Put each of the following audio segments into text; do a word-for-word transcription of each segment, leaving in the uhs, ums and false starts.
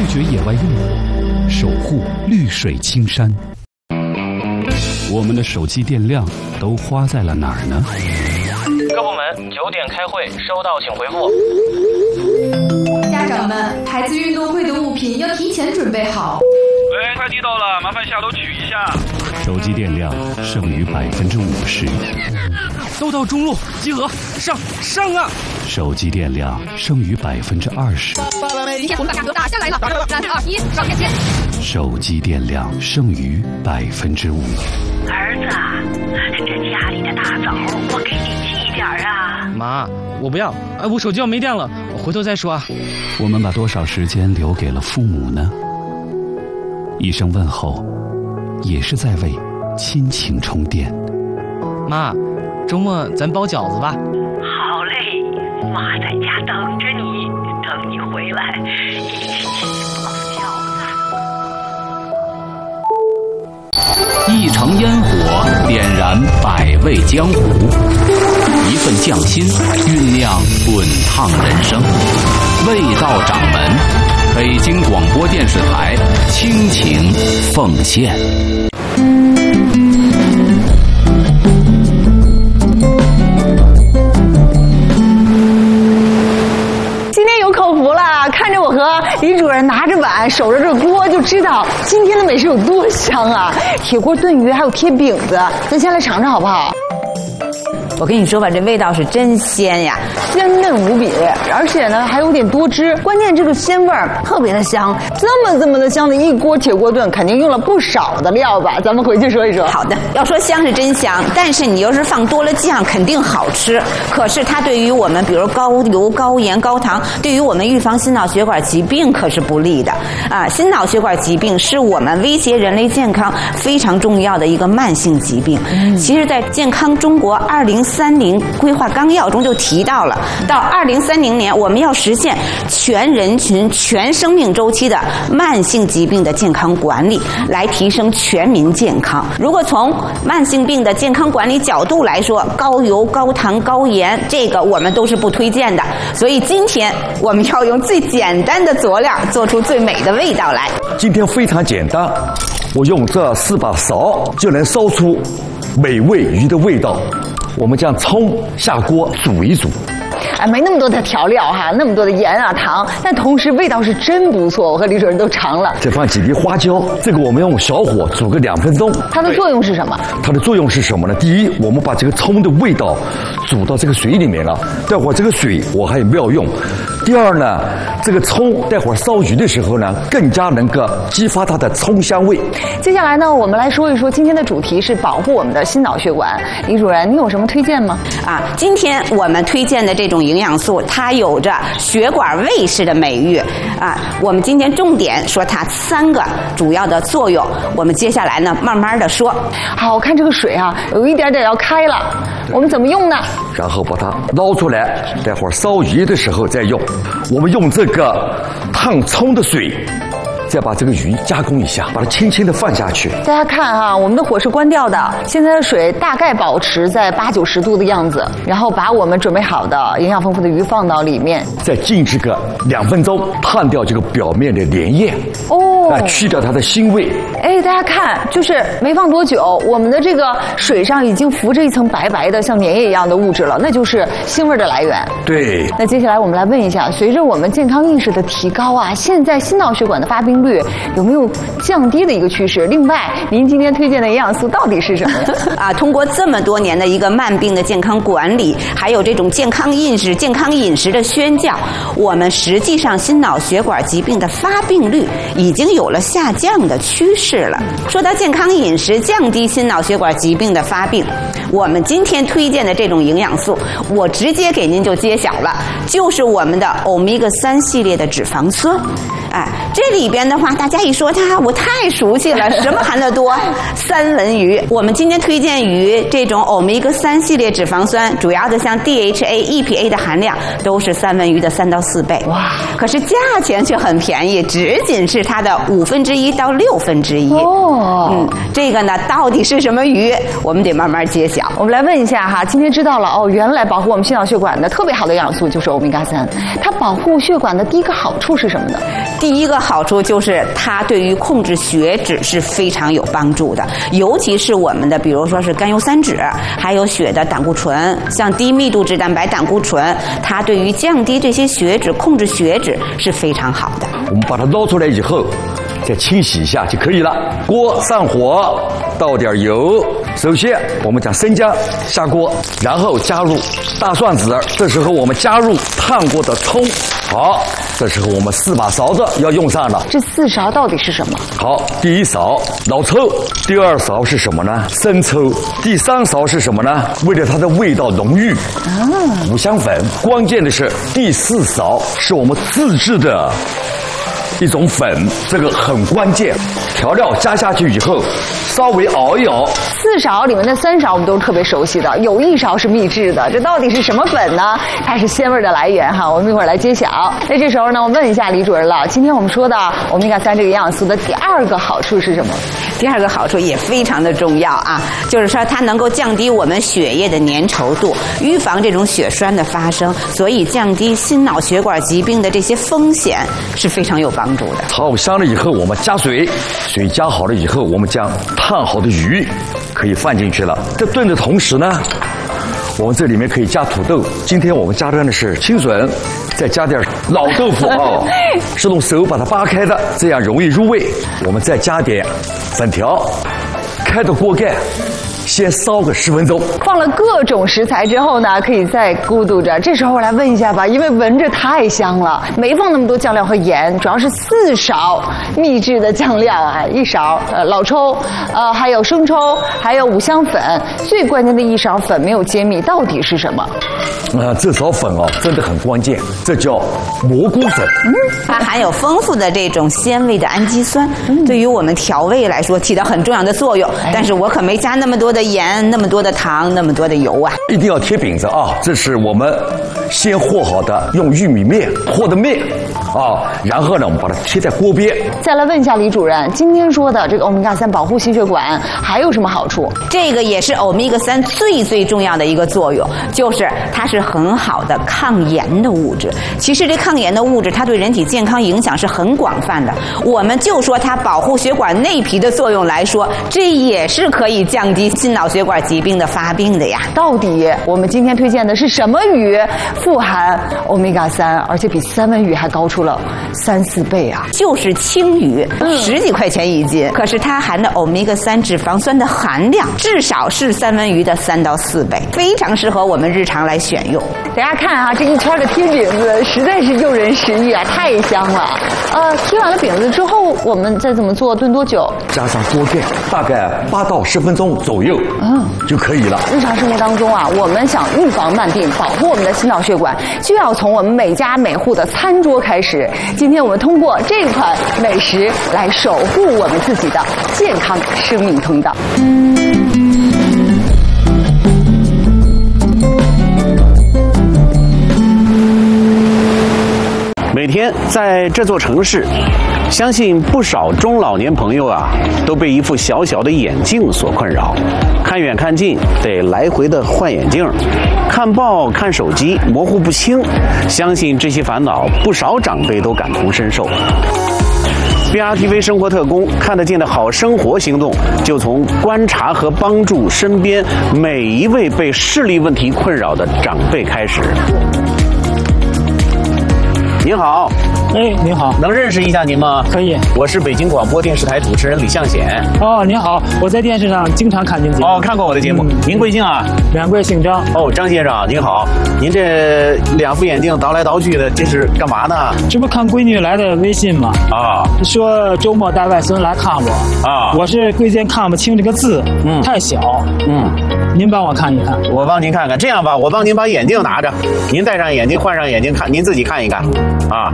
绝野外用火，守护绿水青山。我们的手机电量都花在了哪儿呢？ 各部门九点开会，收到请回复。 家长们，孩子运动会的物品要提前准备好。 喂，快递到了，麻烦下楼取一下。 手机电量剩余百分之五十。 都到中路集合，上上啊！ 手机电量剩余百分之二十。 今天我们把价格打下来了，三二一，上链接。 手机电量剩余百分之五。 儿子，这家里的大枣我给你寄点啊。 妈，我不要，哎，我手机要没电了，我回头再说啊。 我们把多少时间留给了父母呢？一声问候，也是在为亲情充电。 妈，周末咱包饺子吧。 好嘞，妈在家等着你，等你回来一起去包饺子。一城烟火点燃百味江湖，一份匠心酝酿滚烫人生。味道掌门，北京广播电视台倾情奉献。 看着我和李主任拿着碗守着这锅，就知道今天的美食有多香啊！铁锅炖鱼，还有贴饼子，咱先来尝尝好不好？ 我跟你说吧，这味道是真鲜呀， 鲜嫩无比，而且呢还有点多汁，关键这个鲜味儿特别的香，这么这么的香的一锅铁锅炖，肯定用了不少的料吧？咱们回去说一说。 好的，要说香是真香，但是你要是放多了酱，肯定好吃。可是它对于我们，比如高油、高盐、高糖，对于我们预防心脑血管疾病可是不利的啊！心脑血管疾病是我们威胁人类健康非常重要的一个慢性疾病。嗯、其实，在健康中国二零三零规划纲要中就提到了，到二零三零年我们要实现全人群、全生命周期的慢性疾病的健康管理，来提升全民健康。如果从慢性病的健康管理角度来说，高油、高糖、高盐，这个我们都是不推荐的。所以今天我们要用最简单的佐料，做出最美的味道来。 今天非常简单，我用这四把勺就能烧出美味鱼的味道。我们将葱下锅煮一煮， 哎，没那么多的调料哈，那么多的盐啊糖，但同时味道是真不错，我和李主任都尝了。 再放几粒花椒，这个我们用小火煮个两分钟。 它的作用是什么？ 它的作用是什么呢？第一，我们把这个葱的味道煮到这个水里面了，待会儿这个水我还有妙用。第二呢，这个葱待会儿烧鱼的时候呢，更加能够激发它的葱香味。 接下来呢，我们来说一说今天的主题是保护我们的心脑血管。李主任，你有什么推荐吗？ 啊，今天我们推荐的这种营养素，它有着血管卫士的美誉啊。我们今天重点说它三个主要的作用，我们接下来呢慢慢的说。 好，我看这个水啊，有一点点要开了，我们怎么用呢？ 然后把它捞出来，待会儿烧鱼的时候再用。我们用这个烫葱的水，再把这个鱼加工一下，把它轻轻的放下去。 大家看哈、啊，我们的火是关掉的，现在的水大概保持在八九十度的样子，然后把我们准备好的营养丰富的鱼放到里面， 再静置个两分钟，烫掉这个表面的粘液，哦，啊，去掉它的腥味。 哎，大家看，就是没放多久，我们的这个水上已经浮着一层白白的像粘液一样的物质了，那就是腥味的来源。 对。 那接下来我们来问一下，随着我们健康意识的提高啊，现在心脑血管的发病率有没有降低的一个趋势？另外，您今天推荐的营养素到底是什么呀？ 啊，通过这么多年的一个慢病的健康管理，还有这种健康饮食、健康饮食的宣教，我们实际上心脑血管疾病的发病率已经有了下降的趋势了。说到健康饮食降低心脑血管疾病的发病，我们今天推荐的这种营养素，我直接给您就揭晓了，就是我们的欧米伽三系列的脂肪酸。哎，这里边的话，大家一说它，我太熟悉了，什么含得多？三文鱼。我们今天推荐鱼这种欧米伽三系列脂肪酸，主要的像 D H A、E P A 的含量都是三文鱼的三到四倍。哇！可是价钱却很便宜，只仅是它的五分之一到六分之一。哦，嗯，这个呢，到底是什么鱼？我们得慢慢揭晓。 我们来问一下哈，今天知道了哦，原来保护我们心脑血管的特别好的营养素就是欧米伽三，它保护血管的第一个好处是什么呢？ 第一个好处就是它对于控制血脂是非常有帮助的，尤其是我们的比如说是甘油三酯，还有血的胆固醇，像低密度脂蛋白胆固醇，它对于降低这些血脂、控制血脂是非常好的。 我们把它捞出来以后，再清洗一下就可以了。锅上火，倒点油。首先我们将生姜下锅，然后加入大蒜籽，这时候我们加入烫过的葱。好，这时候我们四把勺子要用上了。 这四勺到底是什么？ 好，第一勺老抽，第二勺是什么呢？生抽。第三勺是什么呢？为了它的味道浓郁，啊，五香粉。关键的是第四勺是我们自制的一种粉，这个很关键。调料加下去以后，稍微熬一熬。 四勺里面的三勺我们都是特别熟悉的，有一勺是秘制的，这到底是什么粉呢？它是鲜味的来源哈，我们一会儿来揭晓。那这时候呢，我问一下李主任了，今天我们说的欧米伽三这个营养素的第二个好处是什么？ 第二个好处也非常的重要啊，就是说它能够降低我们血液的粘稠度，预防这种血栓的发生，所以降低心脑血管疾病的这些风险是非常有帮助的。 炒香了以后，我们加水，水加好了以后，我们将烫好的鱼可以放进去了。在炖的同时呢，我们这里面可以加土豆。今天我们加的呢是青笋，再加点老豆腐啊，是用手把它扒开的，这样容易入味。我们再加点粉条，开着锅盖。先烧个十分钟， 放了各种食材之后呢，可以再咕嘟着。这时候我来问一下吧，因为闻着太香了，没放那么多酱料和盐，主要是四勺秘制的酱料啊，一勺呃老抽，呃还有生抽，还有五香粉，最关键的一勺粉没有揭秘，到底是什么？ 啊，这勺粉哦，真的很关键，这叫蘑菇粉。 嗯，它含有丰富的这种鲜味的氨基酸，嗯、对于我们调味来说起到很重要的作用。但是我可没加那么多的盐，那么多的糖，那么多的油啊！ 一定要贴饼子啊！这是我们先和好的，用玉米面和的面啊，然后呢，我们把它贴在锅边。 再来问一下李主任，今天说的这个欧米伽三保护心血管还有什么好处？ 这个也是欧米伽三最最重要的一个作用，就是它是很好的抗炎的物质。其实这抗炎的物质，它对人体健康影响是很广泛的。我们就说它保护血管内皮的作用来说，这也是可以降低心脑血管疾病的发病的呀。 到底我们今天推荐的是什么鱼富含欧米伽三，而且比三文鱼还高出了三四倍啊？ 就是青鱼，嗯、十几块钱一斤，可是它含的欧米伽三脂肪酸的含量至少是三文鱼的三到四倍，非常适合我们日常来选用。 大家看啊，这一圈的贴饼子实在是诱人食欲啊，太香了。呃，贴完了饼子之后，我们再怎么做？炖多久？ 加上锅盖，大概八到十分钟左右，嗯，就可以了。 日常生活当中啊，我们想预防慢病，保护我们的心脑血管，就要从我们每家每户的餐桌开始。今天我们通过这款美食来守护我们自己的健康生命通道。 每天在这座城市，相信不少中老年朋友啊，都被一副小小的眼镜所困扰，看远看近得来回的换眼镜，看报看手机模糊不清，相信这些烦恼不少长辈都感同身受。B R T V 生活特工看得见的好生活行动，就从观察和帮助身边每一位被视力问题困扰的长辈开始。您好， 哎，您好， 能认识一下您吗？ 可以， 我是北京广播电视台主持人李向显。 哦，您好，我在电视上经常看您节目。 哦，看过我的节目。嗯、您贵姓啊？ 两贵姓张。 哦，张先生您好，您这两副眼镜倒来倒去的，这是干嘛呢？ 这不看闺女来的微信吗？ 啊， 说周末带外孙来看我。 啊， 我是贵见看不清这个字，嗯，太小。嗯，您帮我看一看。 我帮您看看。这样吧，我帮您把眼镜拿着，您戴上眼镜，换上眼镜看，您自己看一看。啊，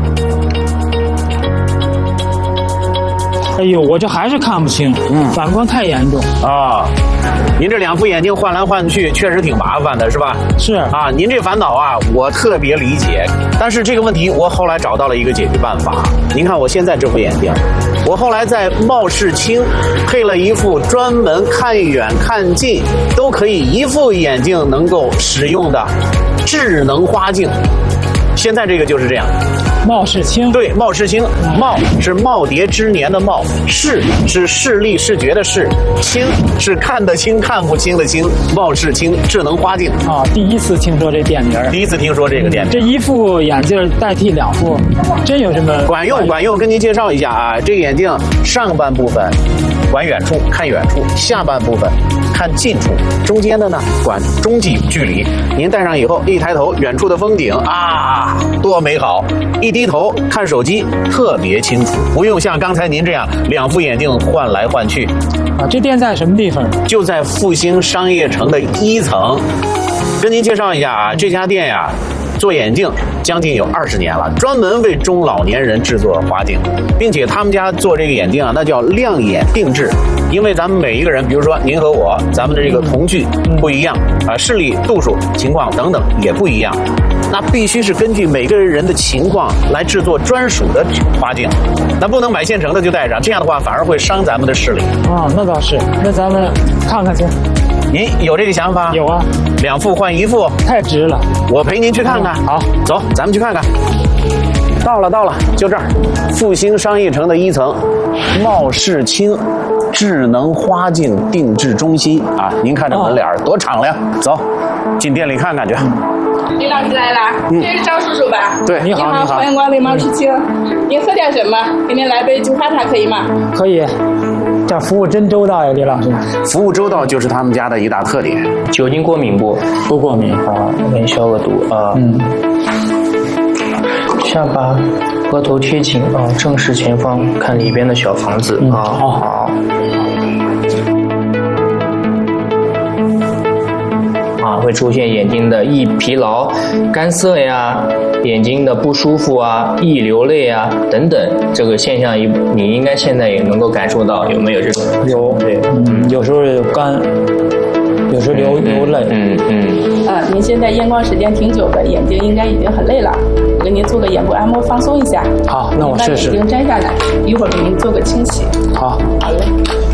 哎呦，我这还是看不清，嗯，反光太严重啊。您这两副眼镜换来换去，确实挺麻烦的，是吧？ 是啊，您这烦恼啊，我特别理解。但是这个问题，我后来找到了一个解决办法。您看我现在这副眼镜，我后来在茂世清配了一副专门看远看近都可以一副眼镜能够使用的智能花镜。 现在这个就是这样。 貌视清， 对，貌视清，貌是耄耋之年的貌，视是视力视觉的视，清是看得清看不清的清，貌视清，智能花镜。 啊，第一次听说这店名， 第一次听说这个店名。 这一副眼镜代替两副，真有什么管用？管用，跟您介绍一下啊，这个眼镜上半部分管远处看远处，下半部分看近处，中间的呢管中近距离。您戴上以后，一抬头，远处的风景啊，多美好！一低头看手机，特别清楚，不用像刚才您这样两副眼镜换来换去。 啊，这店在什么地方？ 就在复兴商业城的一层。跟您介绍一下啊，这家店呀，做眼镜将近有二十年了，专门为中老年人制作花镜，并且他们家做这个眼镜啊，那叫亮眼定制。因为咱们每一个人，比如说您和我，咱们的这个瞳距不一样啊，视力度数情况等等也不一样，那必须是根据每个人的情况来制作专属的花镜，那不能买现成的就戴上，这样的话反而会伤咱们的视力。 啊，那倒是，那咱们看看去。 您有这个想法？ 有啊， 两副换一副， 太值了。 我陪您去看看。 嗯、好， 走，咱们去看看。到了，到了，就这儿，复兴商业城的一层，貌视清智能花镜定制中心啊！您看这门脸、哦、多敞亮，走，进店里看看去。 李老师来了， 嗯、 这是张叔叔吧？ 对， 你好， 你好， 欢迎光临貌视清。您喝点什么？给您来杯菊花茶可以吗？ 可以。这服务真周到呀，李老师。 服务周到就是他们家的一大特点。 酒精过敏不？ 不过敏啊，给你消个毒啊。 嗯。 下巴、额头贴紧啊，正视前方，看里边的小房子、嗯、啊。好。好啊，会出现眼睛的易疲劳、干涩呀，眼睛的不舒服啊，易流泪啊等等，这个现象你应该现在也能够感受到，有没有这种？ 有，对，嗯，有时候有干，有时候流、嗯、流泪， 嗯嗯。 啊，您现在验光时间挺久的，眼睛应该已经很累了，我给您做个眼部按摩，放松一下。 好，那我试试。 把眼睛摘下来，一会儿给您做个清洗。 好， 好嘞。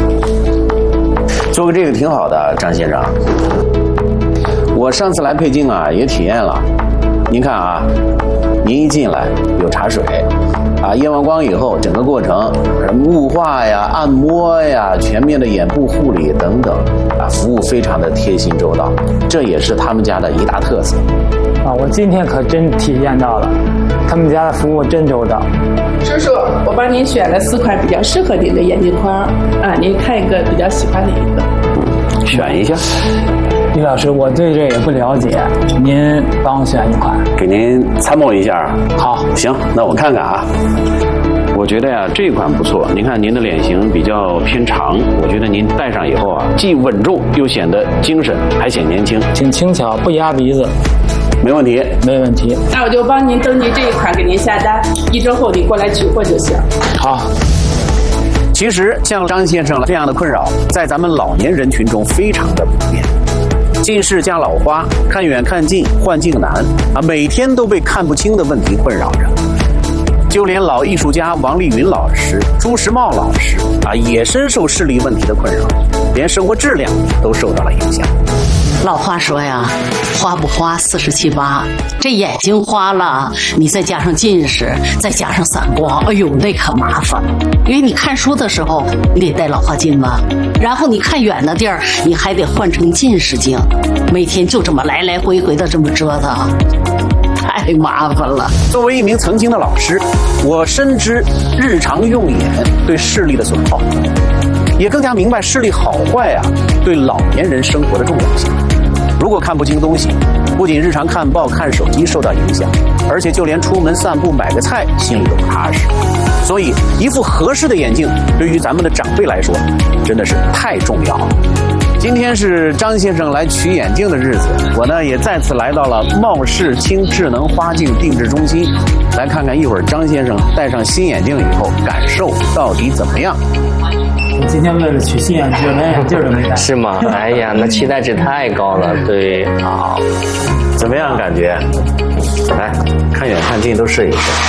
做个这个挺好的，张先生。我上次来配镜啊，也体验了。您看啊，您一进来有茶水，啊，验完光以后，整个过程雾化呀、按摩呀、全面的眼部护理等等，啊，服务非常的贴心周到，这也是他们家的一大特色。 啊，我今天可真体验到了，他们家的服务真周到。 叔叔，我帮您选了四款比较适合您的眼镜框，啊，您看一个比较喜欢的一个， 嗯，选一下。 李老师，我对这也不了解，您帮我选一款， 给您参谋一下。 好， 行，那我看看啊。我觉得呀、啊，这款不错。您看您的脸型比较偏长，我觉得您戴上以后啊，既稳重又显得精神，还显年轻， 挺轻巧，不压鼻子。 没问题， 没问题。 那我就帮您登记这一款，给您下单，一周后你过来取货就行。 好。 其实像张先生这样的困扰，在咱们老年人群中非常的普遍。近视加老花，看远看近，换镜难啊，每天都被看不清的问题困扰着。就连老艺术家王丽云老师、朱时茂老师啊，也深受视力问题的困扰，连生活质量都受到了影响。 老话说呀，花不花四十七八，这眼睛花了，你再加上近视，再加上散光，哎呦，那可麻烦。因为你看书的时候，你得戴老花镜吧，然后你看远的地儿，你还得换成近视镜，每天就这么来来回回的这么折腾，太麻烦了。 作为一名曾经的老师，我深知日常用眼对视力的损耗，也更加明白视力好坏啊对老年人生活的重要性。如果看不清东西，不仅日常看报看手机受到影响，而且就连出门散步买个菜心里都不踏实。所以一副合适的眼镜对于咱们的长辈来说真的是太重要了。今天是张先生来取眼镜的日子，我呢也再次来到了貌视清智能花镜定制中心，来看看一会儿张先生戴上新眼镜以后感受到底怎么样。 你今天为了取新眼镜，连眼镜都没戴， 是吗？哎呀，那期待值太高了。对，好， 怎么样感觉？来，看远看近都试一试。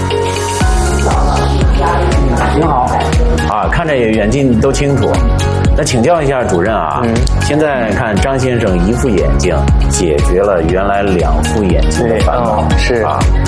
挺好。 啊，看着也远近都清楚。 那请教一下主任啊，嗯、现在看张先生一副眼镜解决了原来两副眼镜的烦恼， 是啊。